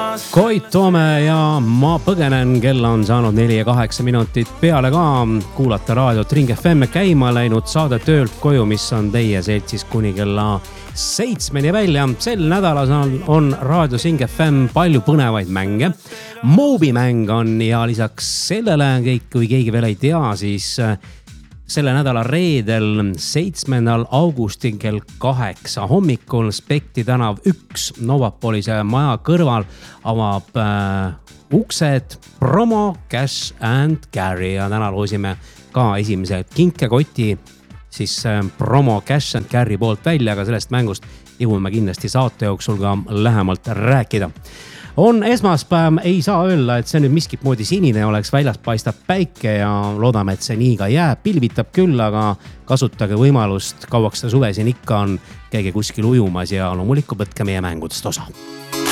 Koit Toome ja ma põgenen, kell on saanud 4 ja 8 minutit peale ka. Kuulata raadiot Ring FM käima läinud saade Töölt koju, mis on teie seltsis kuni kella 7 välja. Sel nädalas on raadios Ring FM palju põnevaid mänge. Mobi mäng on ja lisaks sellele, kui keegi veel ei tea, siis selle nädala reedel 7. augustil kell 8 hommikul Spekti tänav 1 Novapolise maja kõrval avab uksed promo Cash and Carry ja täna loosime ka esimese kinkekoti siis promo Cash and Carry poolt välja, aga sellest mängust jõuame kindlasti saate jooksul ka lähemalt rääkida. On esmaspäev, ei saa öelda, et see nüüd miskit moodi sinine oleks, väljas paistab päike ja loodame, et see nii ka jääb. Pilvitab küll, aga kasutage võimalust, kauaks ta suve siin ikka on, käige kuskil ujumas ja loomulikult võtke meie mängudest osa.